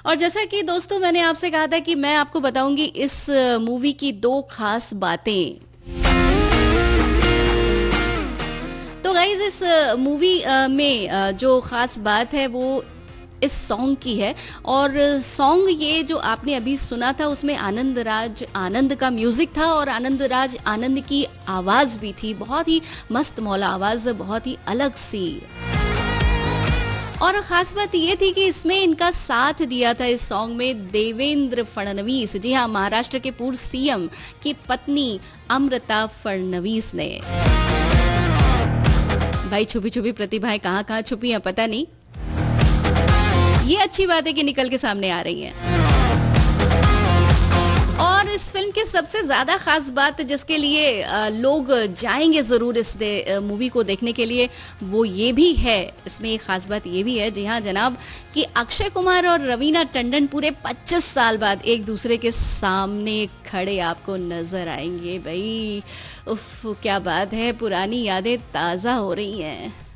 और जैसा कि दोस्तों मैंने आपसे कहा था कि मैं आपको बताऊंगी इस मूवी की 2 खास बातें। तो गाइज इस मूवी में जो खास बात है वो इस सॉन्ग की है। और सॉन्ग ये जो आपने अभी सुना था उसमें आनंद राज आनंद का म्यूजिक था और आनंद राज आनंद की आवाज भी थी, बहुत ही मस्त मौला आवाज, बहुत ही अलग सी। और खास बात ये थी कि इसमें इनका साथ दिया था इस सॉन्ग में देवेंद्र फडणवीस, जी हाँ, महाराष्ट्र के पूर्व सीएम की पत्नी अमृता फडणवीस ने। भाई छुपी छुपी प्रतिभाएं कहाँ कहाँ छुपी हैं पता नहीं, ये अच्छी बात है कि निकल के सामने आ रही हैं। और इस फिल्म की सबसे ज्यादा खास बात जिसके लिए लोग जाएंगे जरूर इस मूवी को देखने के लिए, वो ये भी है, इसमें एक खास बात ये भी है, जी हाँ जनाब, कि अक्षय कुमार और रवीना टंडन पूरे 25 साल बाद एक दूसरे के सामने खड़े आपको नजर आएंगे। भाई उफ, क्या बात है, पुरानी यादें ताजा हो रही हैं।